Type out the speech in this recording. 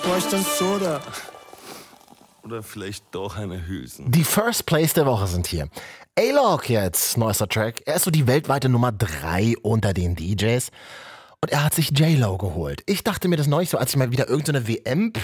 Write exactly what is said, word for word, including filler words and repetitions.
Bräuchte ein Soda. Oder vielleicht doch eine Hülsen. Die First Place der Woche sind hier. A-Log jetzt, neuester Track. Er ist so die weltweite Nummer drei unter den D Js. Und er hat sich J-Lo geholt. Ich dachte mir das neulich so, als ich mal wieder irgendeine W M